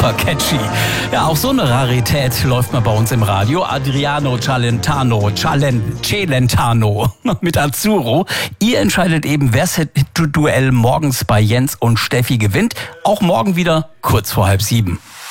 super catchy. Ja, auch so eine Rarität läuft mal bei uns im Radio. Adriano Celentano mit Azzurro. Ihr entscheidet eben, wer das Duell morgens bei Jens und Steffi gewinnt. Auch morgen wieder kurz vor 6:30.